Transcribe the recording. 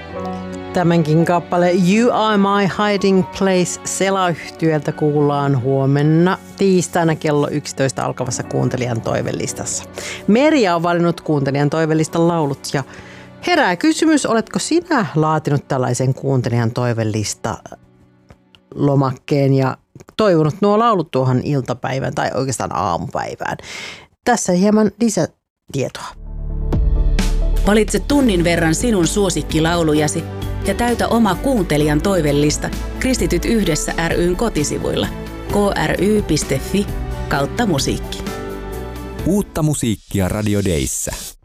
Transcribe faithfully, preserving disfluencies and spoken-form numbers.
Tämänkin kappale You Are My Hiding Place Sela-yhtyöltä kuullaan huomenna tiistaina kello yksitoista alkavassa kuuntelijan toivelistassa. Merja on valinnut kuuntelijan toivelistan laulut ja herää kysymys, oletko sinä laatinut tällaisen kuuntelijan toivelista lomakkeen ja toivonut nuo laulut tuohon iltapäivään tai oikeastaan aamupäivään. Tässä hieman lisätietoa. Valitse tunnin verran sinun suosikkilaulujasi ja täytä oma kuuntelijan toivellista Kristityt yhdessä ry:n kotisivuilla kry piste fi kautta musiikki. Uutta musiikkia Radio Dayssä.